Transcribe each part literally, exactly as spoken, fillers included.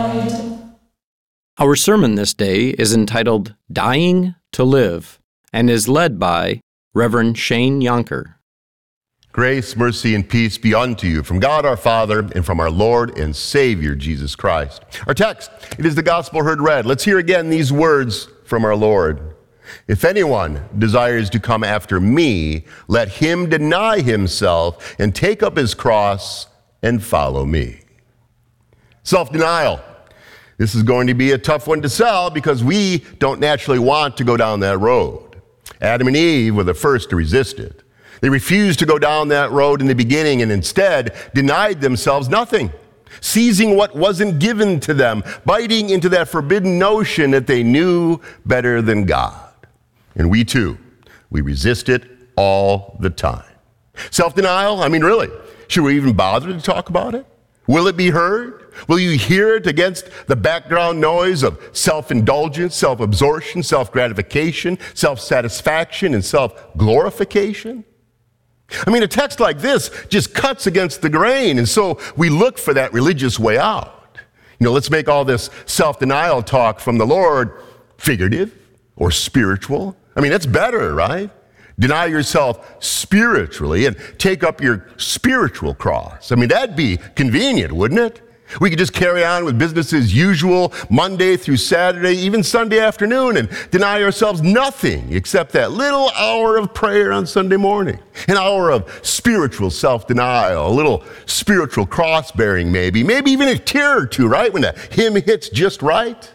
Our sermon this day is entitled Dying to Live and is led by Reverend Shane Yonker. Grace, mercy, and peace be unto you from God our Father and from our Lord and Savior Jesus Christ. Our text, it is the gospel heard read. Let's hear again these words from our Lord. If anyone desires to come after me, let him deny himself and take up his cross and follow me. Self-denial. This is going to be a tough one to sell because we don't naturally want to go down that road. Adam and Eve were the first to resist it. They refused to go down that road in the beginning and instead denied themselves nothing, seizing what wasn't given to them, biting into that forbidden notion that they knew better than God. And we too, we resist it all the time. Self-denial, I mean, really, should we even bother to talk about it? Will it be heard? Will you hear it against the background noise of self-indulgence, self-absorption, self-gratification, self-satisfaction, and self-glorification? I mean, a text like this just cuts against the grain, and so we look for that religious way out. You know, let's make all this self-denial talk from the Lord figurative or spiritual. I mean, that's better, right? Deny yourself spiritually and take up your spiritual cross. I mean, that'd be convenient, wouldn't it? We could just carry on with business as usual, Monday through Saturday, even Sunday afternoon, and deny ourselves nothing except that little hour of prayer on Sunday morning, an hour of spiritual self-denial, a little spiritual cross-bearing maybe, maybe even a tear or two, right, when the hymn hits just right.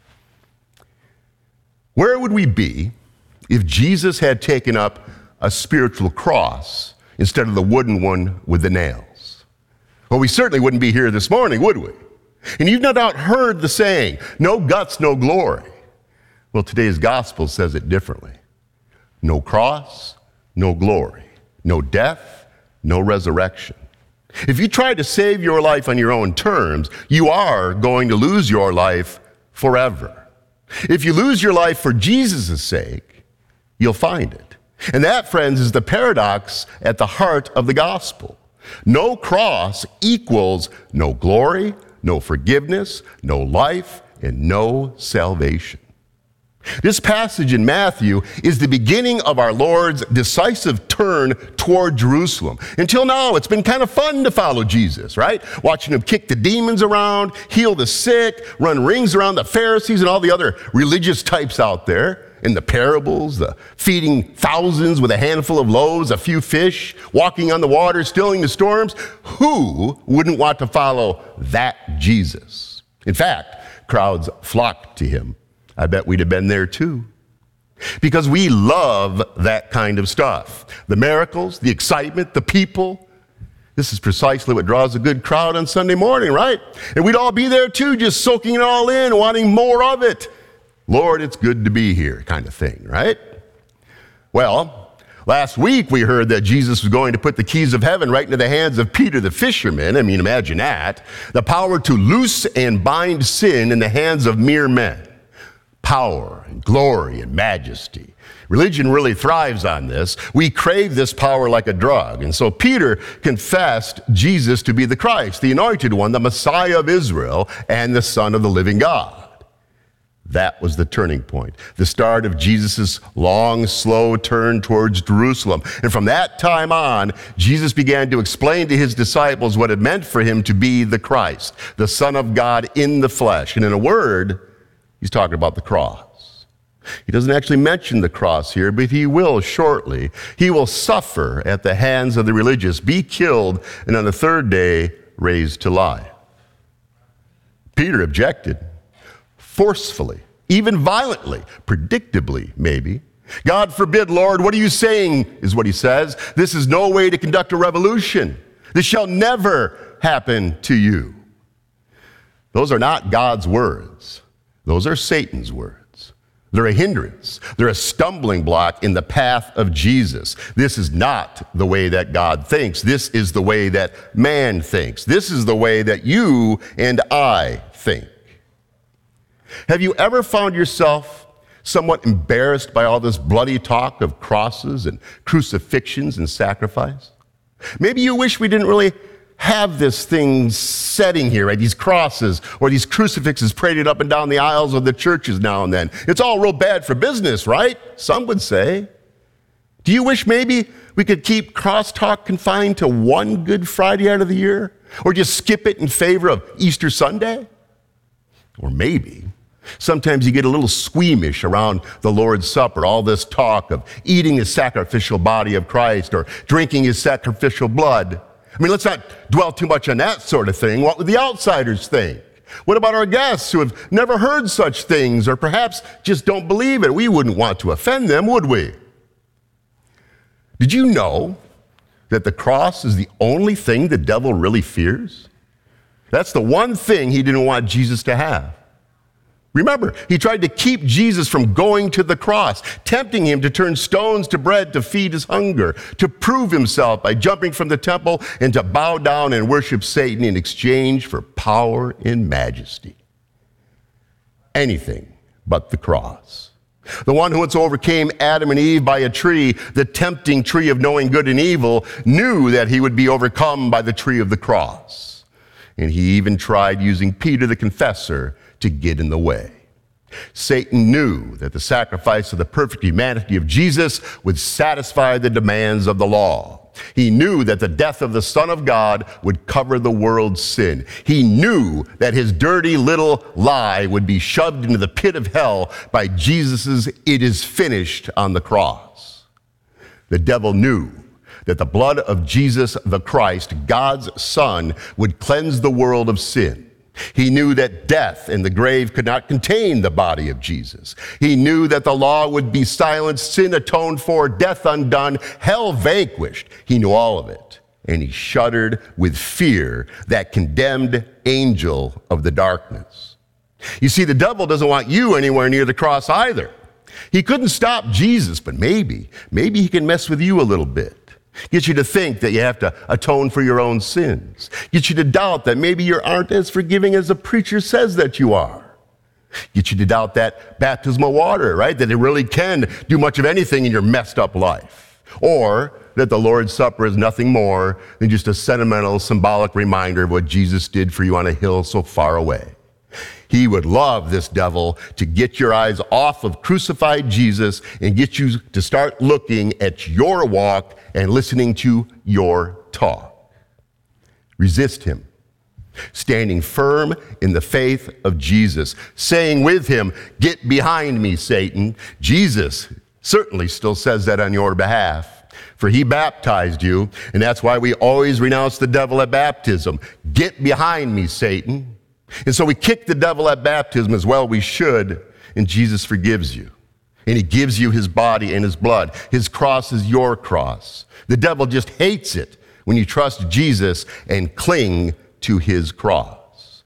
Where would we be if Jesus had taken up a spiritual cross instead of the wooden one with the nails? Well, we certainly wouldn't be here this morning, would we? And you've no doubt heard the saying, no guts, no glory. Well, today's gospel says it differently. No cross, no glory. No death, no resurrection. If you try to save your life on your own terms, you are going to lose your life forever. If you lose your life for Jesus' sake, you'll find it. And that, friends, is the paradox at the heart of the gospel. No cross equals no glory, no forgiveness, no life, and no salvation. This passage in Matthew is the beginning of our Lord's decisive turn toward Jerusalem. Until now, it's been kind of fun to follow Jesus, right? Watching him kick the demons around, heal the sick, run rings around the Pharisees and all the other religious types out there. In the parables, the feeding thousands with a handful of loaves, a few fish, walking on the water, stilling the storms. Who wouldn't want to follow that Jesus? In fact, crowds flocked to him. I bet we'd have been there too. Because we love that kind of stuff. The miracles, the excitement, the people. This is precisely what draws a good crowd on Sunday morning, right? And we'd all be there too, just soaking it all in, wanting more of it. Lord, it's good to be here, kind of thing, right? Well, last week we heard that Jesus was going to put the keys of heaven right into the hands of Peter the fisherman. I mean, imagine that. The power to loose and bind sin in the hands of mere men. Power and glory and majesty. Religion really thrives on this. We crave this power like a drug. And so Peter confessed Jesus to be the Christ, the anointed one, the Messiah of Israel, and the Son of the living God. That was the turning point, the start of Jesus' long, slow turn towards Jerusalem. And from that time on, Jesus began to explain to his disciples what it meant for him to be the Christ, the Son of God in the flesh. And in a word, he's talking about the cross. He doesn't actually mention the cross here, but he will shortly. He will suffer at the hands of the religious, be killed, and on the third day, raised to life. Peter objected. Forcefully, even violently, predictably, maybe. God forbid, Lord, what are you saying, is what he says. This is no way to conduct a revolution. This shall never happen to you. Those are not God's words. Those are Satan's words. They're a hindrance. They're a stumbling block in the path of Jesus. This is not the way that God thinks. This is the way that man thinks. This is the way that you and I think. Have you ever found yourself somewhat embarrassed by all this bloody talk of crosses and crucifixions and sacrifice? Maybe you wish we didn't really have this thing setting here, right? These crosses or these crucifixes paraded up and down the aisles of the churches now and then. It's all real bad for business, right? Some would say. Do you wish maybe we could keep crosstalk confined to one Good Friday out of the year? Or just skip it in favor of Easter Sunday? Or maybe sometimes you get a little squeamish around the Lord's Supper, all this talk of eating the sacrificial body of Christ or drinking his sacrificial blood. I mean, let's not dwell too much on that sort of thing. What would the outsiders think? What about our guests who have never heard such things or perhaps just don't believe it? We wouldn't want to offend them, would we? Did you know that the cross is the only thing the devil really fears? That's the one thing he didn't want Jesus to have. Remember, he tried to keep Jesus from going to the cross, tempting him to turn stones to bread to feed his hunger, to prove himself by jumping from the temple and to bow down and worship Satan in exchange for power and majesty. Anything but the cross. The one who once overcame Adam and Eve by a tree, the tempting tree of knowing good and evil, knew that he would be overcome by the tree of the cross. And he even tried using Peter the confessor to get in the way. Satan knew that the sacrifice of the perfect humanity of Jesus would satisfy the demands of the law. He knew that the death of the Son of God would cover the world's sin. He knew that his dirty little lie would be shoved into the pit of hell by Jesus's "it is finished" on the cross. The devil knew that the blood of Jesus the Christ, God's Son, would cleanse the world of sin. He knew that death and the grave could not contain the body of Jesus. He knew that the law would be silenced, sin atoned for, death undone, hell vanquished. He knew all of it, and he shuddered with fear, that condemned angel of the darkness. You see, the devil doesn't want you anywhere near the cross either. He couldn't stop Jesus, but maybe, maybe he can mess with you a little bit. Get you to think that you have to atone for your own sins. Get you to doubt that maybe you aren't as forgiving as the preacher says that you are. Get you to doubt that baptismal water, right? That it really can do much of anything in your messed up life. Or that the Lord's Supper is nothing more than just a sentimental, symbolic reminder of what Jesus did for you on a hill so far away. He would love, this devil, to get your eyes off of crucified Jesus and get you to start looking at your walk and listening to your talk. Resist him, standing firm in the faith of Jesus, saying with him, "Get behind me, Satan." Jesus certainly still says that on your behalf, for he baptized you, and that's why we always renounce the devil at baptism. Get behind me, Satan. And so we kick the devil at baptism as well we should, and Jesus forgives you. And he gives you his body and his blood. His cross is your cross. The devil just hates it when you trust Jesus and cling to his cross.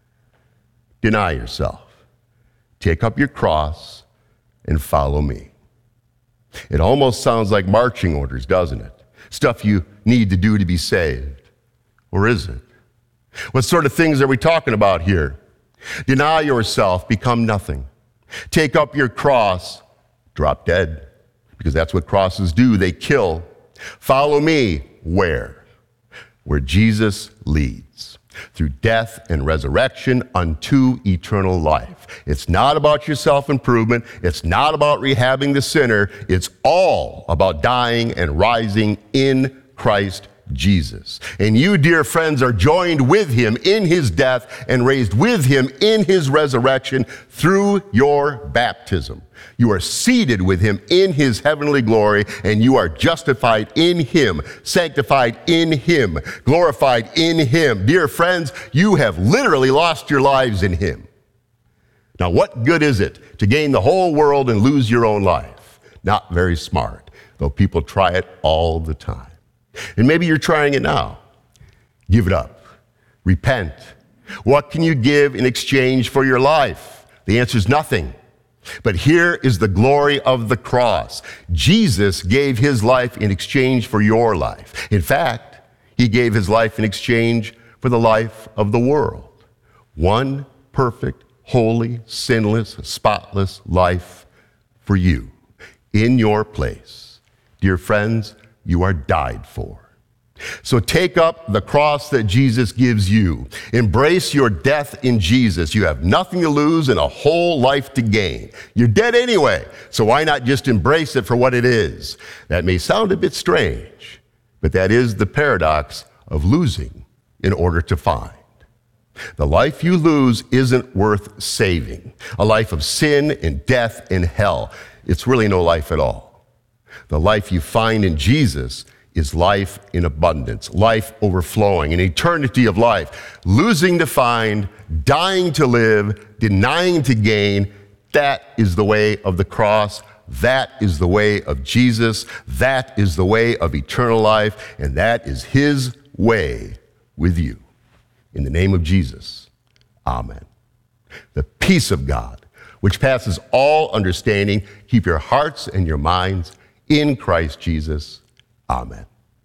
Deny yourself. Take up your cross and follow me. It almost sounds like marching orders, doesn't it? Stuff you need to do to be saved. Or is it? What sort of things are we talking about here? Deny yourself, become nothing. Take up your cross, drop dead, because that's what crosses do, they kill. Follow me, where? Where Jesus leads, through death and resurrection unto eternal life. It's not about your self-improvement. It's not about rehabbing the sinner. It's all about dying and rising in Christ Jesus. And you, dear friends, are joined with him in his death and raised with him in his resurrection through your baptism. You are seated with him in his heavenly glory, and you are justified in him, sanctified in him, glorified in him. Dear friends, you have literally lost your lives in him. Now, what good is it to gain the whole world and lose your own life? Not very smart, though people try it all the time. And maybe you're trying it now. Give it up. Repent. What can you give in exchange for your life? The answer is nothing. But here is the glory of the cross. Jesus gave his life in exchange for your life. In fact, he gave his life in exchange for the life of the world. One perfect, holy, sinless, spotless life for you, in your place. Dear friends, you are died for. So take up the cross that Jesus gives you. Embrace your death in Jesus. You have nothing to lose and a whole life to gain. You're dead anyway, so why not just embrace it for what it is? That may sound a bit strange, but that is the paradox of losing in order to find. The life you lose isn't worth saving. A life of sin and death and hell. It's really no life at all. The life you find in Jesus is life in abundance, life overflowing, an eternity of life. Losing to find, dying to live, denying to gain, that is the way of the cross. That is the way of Jesus. That is the way of eternal life, and that is his way with you. In the name of Jesus, amen. The peace of God, which passes all understanding, keep your hearts and your minds in Christ Jesus. Amen.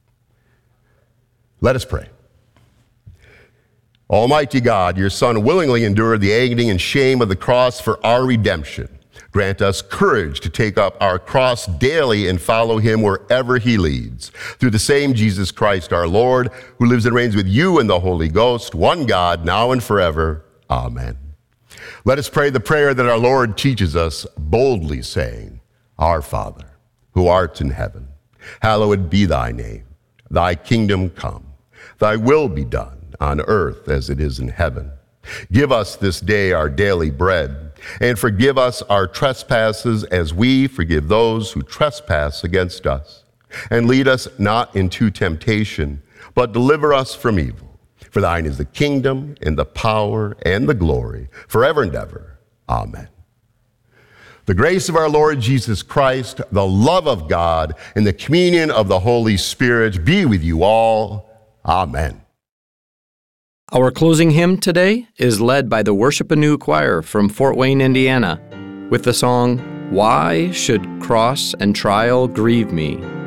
Let us pray. Almighty God, your Son willingly endured the agony and shame of the cross for our redemption. Grant us courage to take up our cross daily and follow him wherever he leads. Through the same Jesus Christ our Lord, who lives and reigns with you in the Holy Ghost, one God, now and forever. Amen. Let us pray the prayer that our Lord teaches us, boldly saying, Our Father, who art in heaven, hallowed be thy name. Thy kingdom come. Thy will be done on earth as it is in heaven. Give us this day our daily bread, and forgive us our trespasses as we forgive those who trespass against us. And lead us not into temptation, but deliver us from evil. For thine is the kingdom and the power and the glory forever and ever. Amen. The grace of our Lord Jesus Christ, the love of God, and the communion of the Holy Spirit be with you all. Amen. Our closing hymn today is led by the Worship Anew Choir from Fort Wayne, Indiana, with the song, Why Should Cross and Trial Grieve Me?